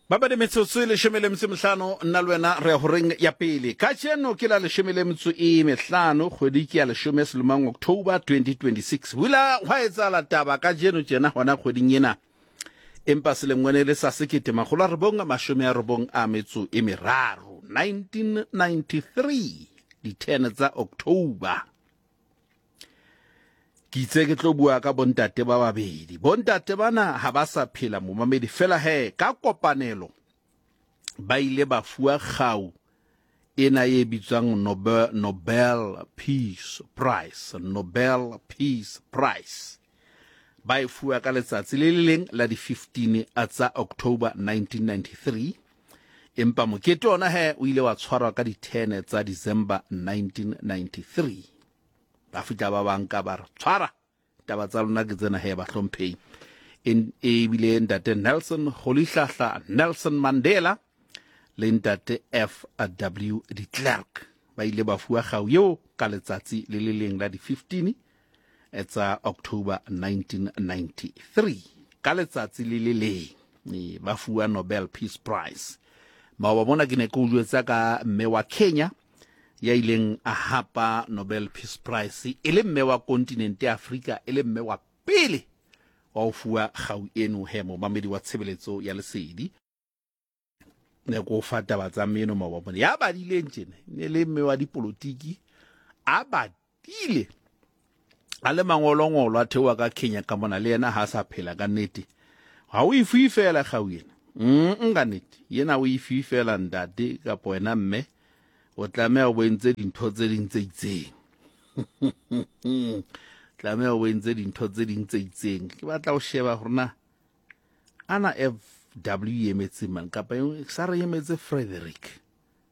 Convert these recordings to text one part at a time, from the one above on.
Baba de metsotso le shemele mtsemehlano nna lwena re horeng ya pele ka tsheno ke la le shemele mtso e mehlano kgwedi ke ya le shome selemang October 2026 wila hwa etsa la taba ka jeno tjena hona kgweding ena empa selengwane le sa sekete makgolo a rebong mashome a robong a metso e meraro 1993 di 10 tsa October ke itse ke tlo bua ka bontate ba babedi bontate bana ha ba sa phela mo mamedi fela he ka kopanelo ba ile ba fuwa kgau ena e bitswang Nobel Peace Prize ba e fuwa ka letsatsi le leng la di 15 tsa October 1993 empa mokete ona he o ile wa tshwarwa ka di 10 tsa December 1993 ba fita ba banka ba tshwara taba tsa lona ke tsena he ba hlompheng e bile ntate Nelson Mandela le ntate F.W. de Klerk ba ile ba fuwa kgau yo ka letsatsi le le leng la di 15 tsa October 1993 ka letsatsi le le leng ba fuwa Nobel Peace Prize ba bona ke ne ke utlwetsa ka mme wa Kenya ya ileng a hapa Nobel Peace Prize ele mme wa kontinente ya Afrika ele mme wa pele wa ho fuwa kgau eno hemo mamedi wa tshebeletso ya lesedi ne go fata ba tsa meno mabone ya badile ntjene ne le mme wa dipolotiki a badile a le mangolongolo a thewa ka Kenya ka mona le yena ha sa phela ka nnete ha o ififela kgau ena nga nnete yena o ififela ndate ka poena mme o tlamea o bentse dintho tse ding tse itseng tlamea o bentse dintho tse ding tse itseng ke batla o sheba horna ana F.W. emetse man kapa sa re emetse Frederick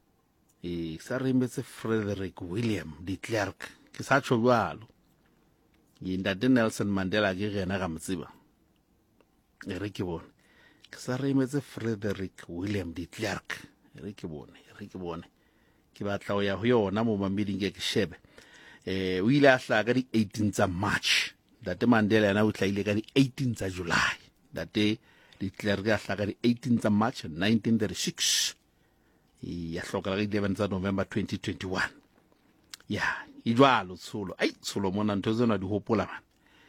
William de Klerk ke sa tsho jwalo ntate Nelson Mandela ke gena ga mtseba re ke bone ke sa re emetse Frederick William de Klerk re ke bone ke batla o ya ho yona mo mameding ke shebe o ile a hla ka di 18 tsa March ntate Mandela yana o tlaile ka di 18 tsa July ntate de Klerk a hla ka di 18 tsa March 1936 ya hloka ka 11 tsa November 2021 ya ijwalo tsholo mona ntho tsena di hopola man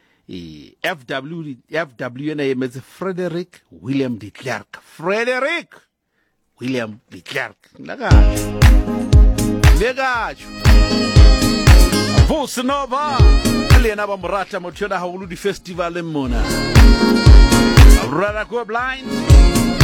FW na emetse Frederick William de Klerk Legacho Bossa Nova lena ba morata motho na ha o lu di festival mona Rara go blind